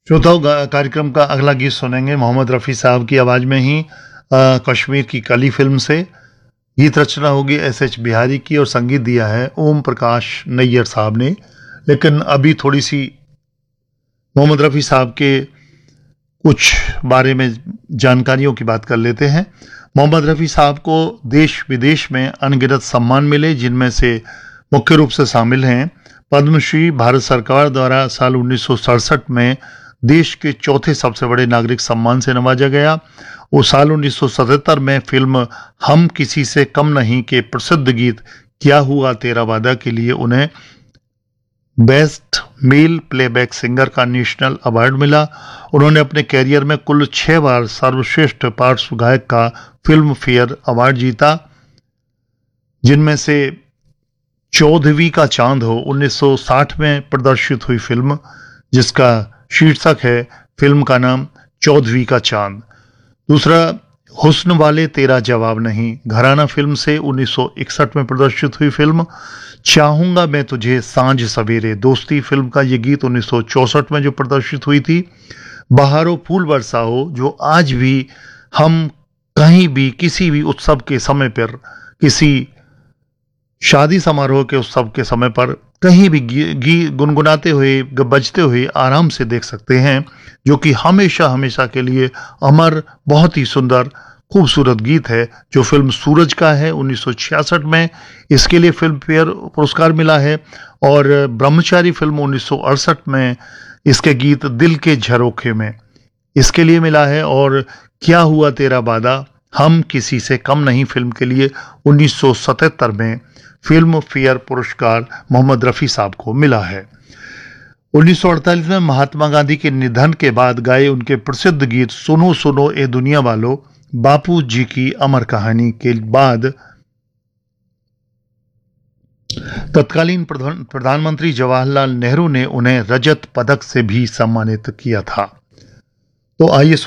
श्रोताओं, कार्यक्रम का अगला गीत सुनेंगे मोहम्मद रफ़ी साहब की आवाज़ में ही, कश्मीर की कली फिल्म से। गीत रचना होगी एस.एच. बिहारी की और संगीत दिया है ओम प्रकाश नैयर साहब ने। लेकिन अभी थोड़ी सी मोहम्मद रफ़ी साहब के कुछ बारे में जानकारियों की बात कर लेते हैं। मोहम्मद रफ़ी साहब को देश विदेश में अनगिनत सम्मान मिले, जिनमें से मुख्य रूप से शामिल हैं पद्मश्री भारत सरकार द्वारा साल 1967 में देश के चौथे सबसे बड़े नागरिक सम्मान से नवाजा गया। वो साल 1977 में फिल्म हम किसी से कम नहीं के प्रसिद्ध गीत क्या हुआ तेरा वादा के लिए उन्हें बेस्ट मेल प्लेबैक सिंगर का नेशनल अवार्ड मिला। उन्होंने अपने कैरियर में कुल 6 बार सर्वश्रेष्ठ पार्श्व गायक का फिल्म फेयर अवार्ड जीता, जिनमें से 14वीं का चांद हो 1960 में प्रदर्शित हुई फिल्म, जिसका शीर्षक है फिल्म का नाम 14वीं का चांद। दूसरा, हुस्न वाले तेरा जवाब नहीं घराना फिल्म से 1961 में प्रदर्शित हुई फिल्म। चाहूंगा मैं तुझे सांझ सवेरे दोस्ती फिल्म का ये गीत 1964 में जो प्रदर्शित हुई थी। बहारो फूल बरसा हो, जो आज भी हम कहीं भी किसी भी उत्सव के समय पर, किसी शादी समारोह के उत्सव के समय पर कहीं भी गुनगुनाते हुए बजते हुए आराम से देख सकते हैं, जो कि हमेशा हमेशा के लिए अमर, बहुत ही सुंदर खूबसूरत गीत है, जो फिल्म सूरज का है 1966 में। इसके लिए फिल्म फेयर पुरस्कार मिला है। और ब्रह्मचारी फिल्म 1968 में इसके गीत दिल के झरोखे में इसके लिए मिला है। और क्या हुआ तेरा वादा हम किसी से कम नहीं फिल्म के लिए 1977 में फिल्म फेयर पुरस्कार मोहम्मद रफ़ी साहब को मिला है। 1948 में महात्मा गांधी के निधन के बाद गाए उनके प्रसिद्ध गीत सुनो सुनो ए दुनिया वालों, बापू जी की अमर कहानी के बाद तत्कालीन प्रधानमंत्री जवाहरलाल नेहरू ने उन्हें रजत पदक से भी सम्मानित किया था। तो आइए